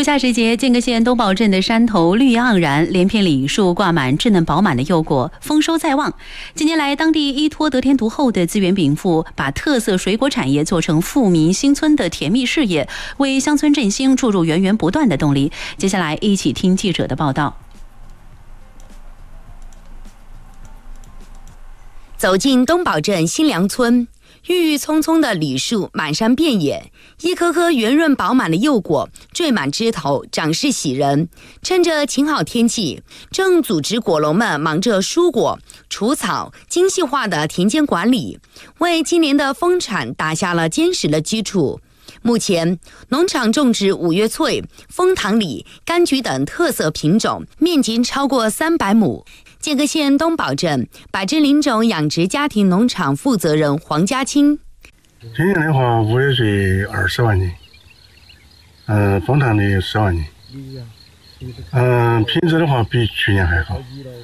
初夏时节，剑阁县东宝镇的山头绿意盎然，连片李树挂满稚嫩饱满的柚果，丰收在望。近年来，当地依托得天独厚的资源禀赋，把特色水果产业做成富民新村的甜蜜事业，为乡村振兴注入源源不断的动力。接下来，一起听记者的报道。 走进东宝镇新良村，郁郁葱葱的李树满山遍野，一颗颗圆润饱满的柚果缀满枝头，长势喜人。趁着晴好天气，正组织果农们忙着疏果、除草、精细化的田间管理，为今年的丰产打下了坚实的基础。目前，农场种植五月翠、枫糖李、柑橘等特色品种，面积超过300亩。剑阁县东宝镇百枝林种养殖家庭农场负责人黄家清： 今年的话，五月翠20万斤，枫糖李10万斤，品质的话比去年还好，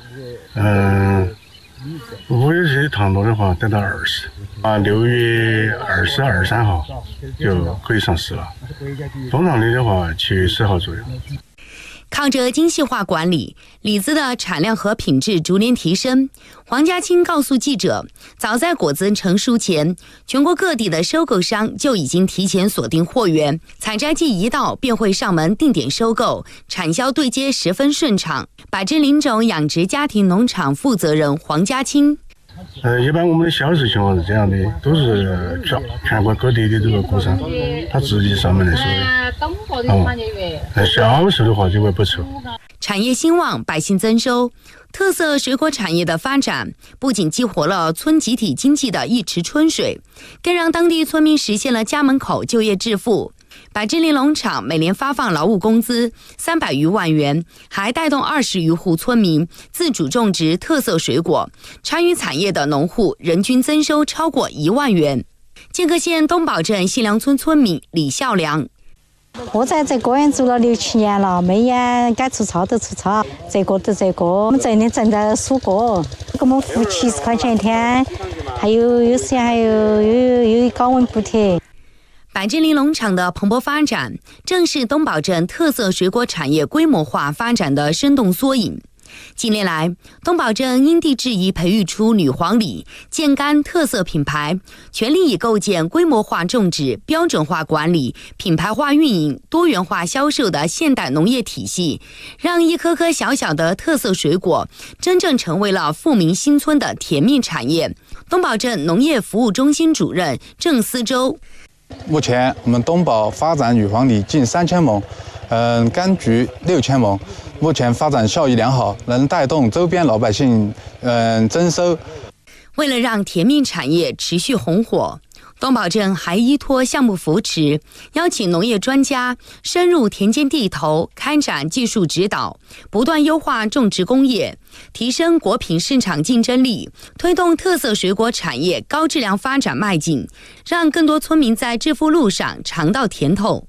五月翠糖度的话得到20，6月20、23号就可以上市了。枫糖李的话，7月10号左右。 靠着精细化管理，李子的产量和品质逐年提升。黄家清告诉记者，早在果子成熟前，全国各地的收购商就已经提前锁定货源，采摘季一到便会上门定点收购，产销对接十分顺畅。百枝林种养殖家庭农场负责人黄家清： 一般我们的销售情况是这样的，都是全国各地的这个果商，他自己上门来收的。销售的话就会不错。 产业兴旺，百姓增收。特色水果产业的发展，不仅激活了村集体经济的一池春水，更让当地村民实现了家门口就业致富。百枝林农场每年发放劳务工资300余万元，还带动20余户村民自主种植特色水果，参与产业的农户人均增收超过1万元。剑阁县东宝镇新良村村民李孝良： 我在这果园住了6、7年了，每年该除草都除草，这个都这个。我们这里正在蔬果，给我们付70块钱一天，还有时间还有高温补贴。 百枝林农场的蓬勃发展，正是东宝镇特色水果产业规模化发展的生动缩影。近年来，东宝镇因地制宜培育出女黄李、健柑特色品牌，全力以构建规模化种植、标准化管理、品牌化运营、多元化销售的现代农业体系，让一颗颗小小的特色水果真正成为了富民新村的甜蜜产业。东宝镇农业服务中心主任郑思周： 目前我们东宝发展女黄李近3000亩，柑橘6000亩，目前发展效益良好，能带动周边老百姓增收。 为了让甜蜜产业持续红火，东宝镇还依托项目扶持，邀请农业专家深入田间地头，开展技术指导，不断优化种植工业，提升果品市场竞争力，推动特色水果产业高质量发展迈进，让更多村民在致富路上尝到甜头。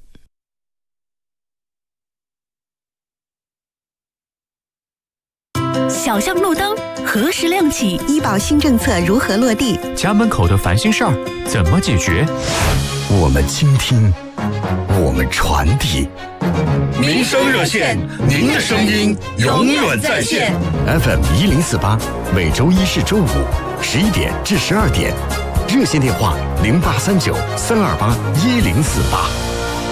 小巷路灯何时亮起？ 医保新政策如何落地？ 家门口的烦心事儿怎么解决？ 我们倾听，我们传递。 民生热线，您的声音永远在线。 FM 1048，每周一至周五11点至12点，热线电话0839-328-1048。